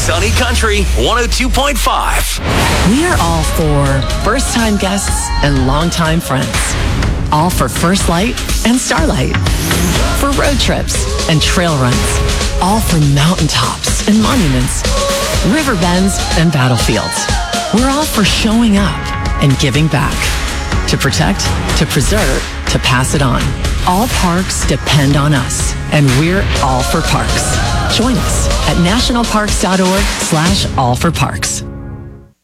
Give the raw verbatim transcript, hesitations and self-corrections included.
Sunny Country one oh two point five. We are all for first-time guests and longtime friends. All for First Light and Starlight. For road trips and trail runs. All for mountaintops and monuments. River bends and battlefields. We're all for showing up and giving back. To protect, to preserve, to pass it on. All parks depend on us, and we're all for parks. Join us at nationalparks.org slash all for parks.